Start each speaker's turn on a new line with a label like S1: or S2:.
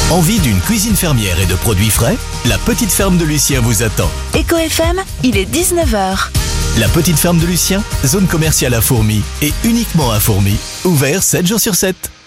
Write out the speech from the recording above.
S1: Envie d'une cuisine fermière et de produits frais? La petite ferme de Lucien vous attend.
S2: Éco FM, il est 19h.
S1: La petite ferme de Lucien, zone commerciale à Fourmies et uniquement à Fourmies, ouvert 7 jours sur 7.